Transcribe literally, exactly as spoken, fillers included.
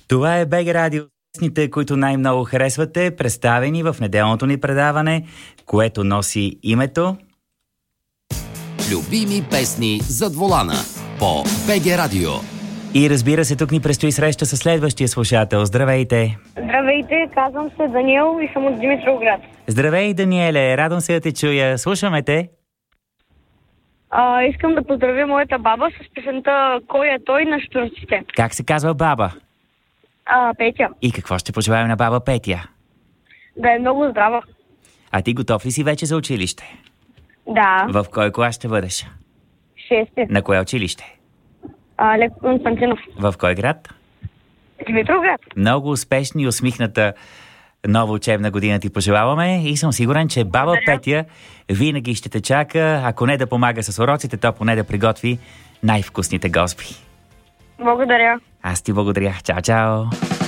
Това е БГ Радио. Песните, които най-много харесвате, представени в неделното ни предаване, което носи името Любими песни зад волана по БГ Радио. И разбира се, тук ни предстои среща с следващия слушател. Здравейте! Здравейте, казвам се Даниел и съм от Димитровград. Здравей, Даниеле! Радвам се да те чуя. Слушаме те. А, искам да поздравя моята баба с песента "Кой е той" на Щурците. Как се казва баба? А, Петя. И какво ще пожелаем на баба Петя? Да е много здрава. А ти готов ли си вече за училище? Да. В кой клас ще бъдеш? Шести. На кое училище? А, Лев Константинов. В кой град? Димитровград. Много успешни и усмихната нова учебна година ти пожелаваме и съм сигурен, че баба Благодаря. Петя винаги ще те чака, ако не да помага с уроците, то поне да приготви най-вкусните госби. Благодаря. Аз ти благодаря. Чао, чао!